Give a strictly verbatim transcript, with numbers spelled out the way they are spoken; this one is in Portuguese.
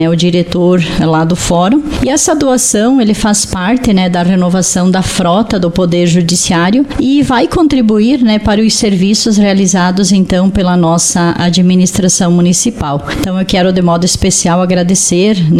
é o diretor lá do fórum. E essa doação, ele faz parte, né, da renovação da frota do Poder Judiciário e vai contribuir, né, para os serviços realizados, então, pela nossa administração municipal. Então, eu quero, de modo especial, agradecer, né,